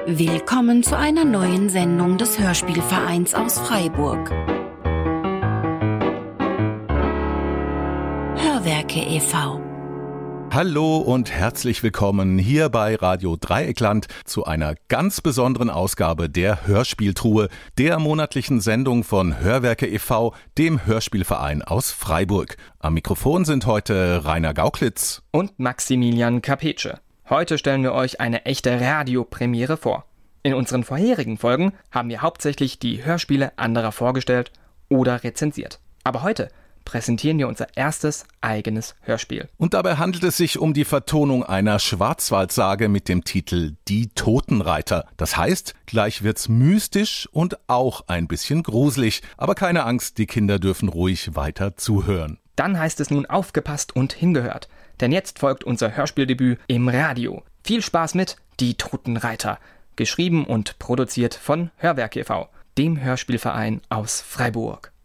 Willkommen zu einer neuen Sendung des Hörspielvereins aus Freiburg. Hörwerke e.V. Hallo und herzlich willkommen hier bei Radio Dreieckland zu einer ganz besonderen Ausgabe der Hörspieltruhe, der monatlichen Sendung von Hörwerke e.V., dem Hörspielverein aus Freiburg. Am Mikrofon sind heute Rainer Gauklitz und Maximilian Capece. Heute stellen wir euch eine echte Radiopremiere vor. In unseren vorherigen Folgen haben wir hauptsächlich die Hörspiele anderer vorgestellt oder rezensiert. Aber heute präsentieren wir unser erstes eigenes Hörspiel. Und dabei handelt es sich um die Vertonung einer Schwarzwaldsage mit dem Titel Die Totenreiter. Das heißt, gleich wird's mystisch und auch ein bisschen gruselig. Aber keine Angst, die Kinder dürfen ruhig weiter zuhören. Dann heißt es nun aufgepasst und hingehört. Denn jetzt folgt unser Hörspieldebüt im Radio. Viel Spaß mit Die Totenreiter. Geschrieben und produziert von Hörwerke e.V., dem Hörspielverein aus Freiburg.